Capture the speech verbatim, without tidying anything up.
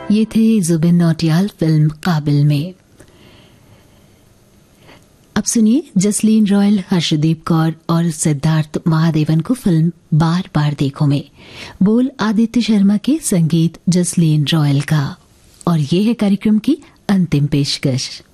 ये थे जुबिन नौटियाल फिल्म काबिल में। अब सुनिए जसलीन रॉयल, हर्षदीप कौर और सिद्धार्थ महादेवन को फिल्म बार बार देखो में। बोल आदित्य शर्मा के, संगीत जसलीन रॉयल का। और ये है कार्यक्रम की अंतिम पेशकश।